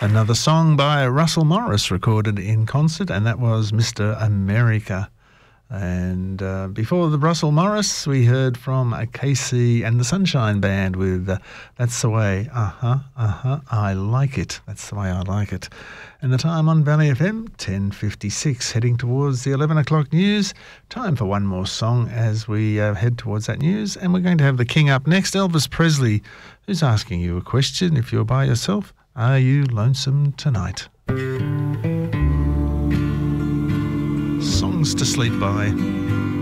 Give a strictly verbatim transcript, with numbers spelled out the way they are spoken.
Another song by Russell Morris recorded in concert, and that was Mister America. And uh, before the Russell Morris, we heard from uh, Casey and the Sunshine Band with uh, That's the Way, uh-huh, uh-huh, I Like It. That's the way I like it. And the time on Valley F M, ten fifty-six, heading towards the eleven o'clock news. Time for one more song as we uh, head towards that news. And we're going to have the King up next, Elvis Presley, who's asking you a question. If you're by yourself, are you lonesome tonight? Songs to sleep by.